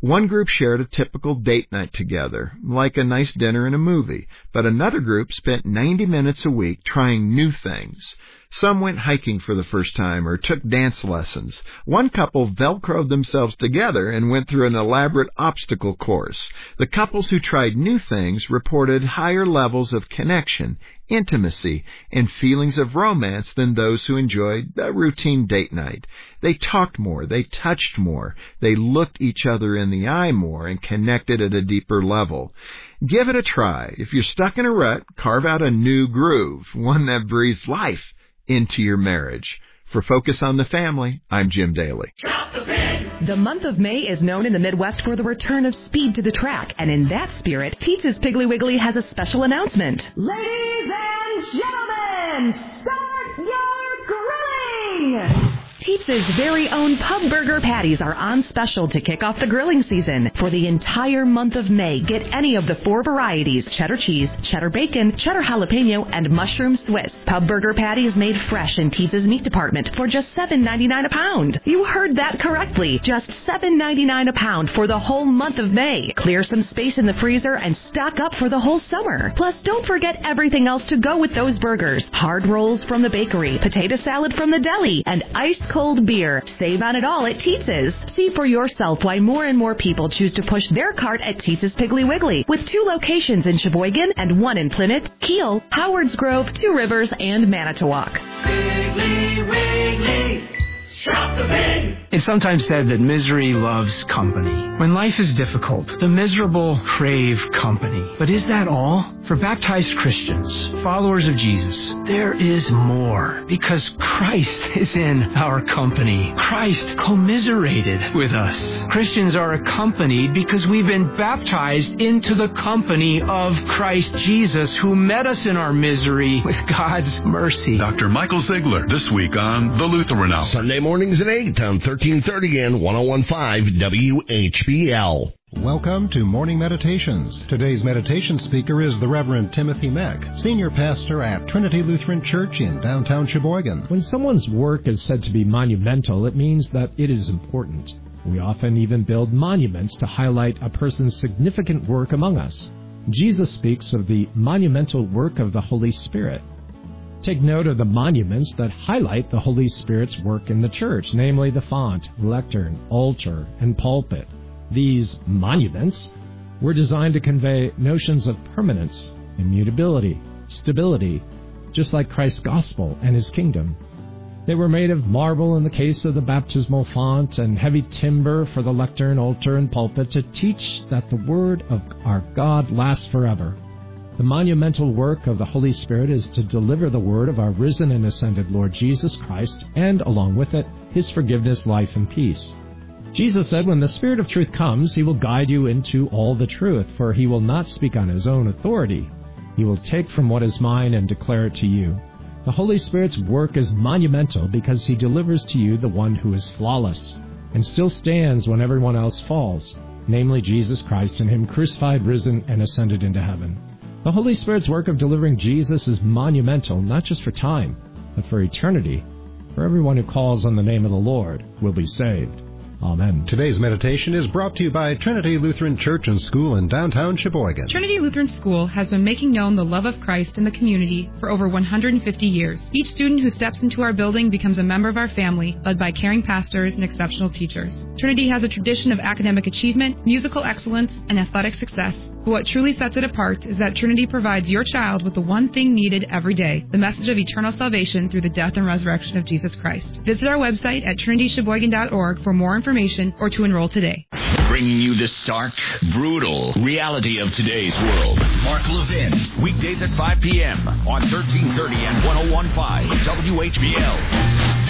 One group shared a typical date night together, like a nice dinner and a movie, but another group spent 90 minutes a week trying new things. Some went hiking for the first time or took dance lessons. One couple Velcroed themselves together and went through an elaborate obstacle course. The couples who tried new things reported higher levels of connection, intimacy, and feelings of romance than those who enjoyed a routine date night. They talked more, they touched more, they looked each other in the eye more and connected at a deeper level. Give it a try. If you're stuck in a rut, carve out a new groove, one that breathes life into your marriage. For Focus on the Family, I'm Jim Daly. The month of May is known in the Midwest for the return of speed to the track, and in that spirit, Pizza's Piggly Wiggly has a special announcement. Ladies and gentlemen, start your grilling! Pizza's very own pub burger patties are on special to kick off the grilling season. For the entire month of May, get any of the 4 varieties: cheddar cheese, cheddar bacon, cheddar jalapeno, and mushroom Swiss. Pub burger patties made fresh in Pizza's meat department for just $7.99 a pound. You heard that correctly. Just $7.99 a pound for the whole month of May. Clear some space in the freezer and stock up for the whole summer. Plus, don't forget everything else to go with those burgers. Hard rolls from the bakery, potato salad from the deli, and ice-cold beer. Save on it all at Teetza's. See for yourself why more and more people choose to push their cart at Teetza's Piggly Wiggly, with 2 locations in Sheboygan and 1 in Plymouth, Kiel, Howards Grove, 2 Rivers, and Manitowoc. Piggly Wiggly, shop the pig. It's sometimes said that misery loves company. When life is difficult, the miserable crave company. But is that all? For baptized Christians, followers of Jesus, there is more, because Christ is in our company. Christ commiserated with us. Christians are accompanied because we've been baptized into the company of Christ Jesus, who met us in our misery with God's mercy. Dr. Michael Ziegler, this week on The Lutheran Hour. Sunday mornings at 8 on 1330 and 101.5 WHBL. Welcome to Morning Meditations. Today's meditation speaker is the Reverend Timothy Meck, Senior Pastor at Trinity Lutheran Church in downtown Sheboygan. When someone's work is said to be monumental, it means that it is important. We often even build monuments to highlight a person's significant work among us. Jesus speaks of the monumental work of the Holy Spirit. Take note of the monuments that highlight the Holy Spirit's work in the church, namely the font, lectern, altar, and pulpit. These monuments were designed to convey notions of permanence, immutability, stability, just like Christ's gospel and his kingdom. They were made of marble in the case of the baptismal font and heavy timber for the lectern, altar, and pulpit to teach that the word of our God lasts forever. The monumental work of the Holy Spirit is to deliver the word of our risen and ascended Lord Jesus Christ, and along with it, his forgiveness, life, and peace. Jesus said, when the Spirit of truth comes, he will guide you into all the truth, for he will not speak on his own authority. He will take from what is mine and declare it to you. The Holy Spirit's work is monumental because he delivers to you the one who is flawless and still stands when everyone else falls, namely Jesus Christ and him crucified, risen, and ascended into heaven. The Holy Spirit's work of delivering Jesus is monumental, not just for time, but for eternity. For everyone who calls on the name of the Lord will be saved. Amen. Today's meditation is brought to you by Trinity Lutheran Church and School in downtown Sheboygan. Trinity Lutheran School has been making known the love of Christ in the community for over 150 years. Each student who steps into our building becomes a member of our family, led by caring pastors and exceptional teachers. Trinity has a tradition of academic achievement, musical excellence, and athletic success. But what truly sets it apart is that Trinity provides your child with the one thing needed every day, the message of eternal salvation through the death and resurrection of Jesus Christ. Visit our website at trinitysheboygan.org for more information or to enroll today. Bringing you the stark, brutal reality of today's world. Mark Levin, weekdays at 5 p.m. on 1330 and 101.5 WHBL.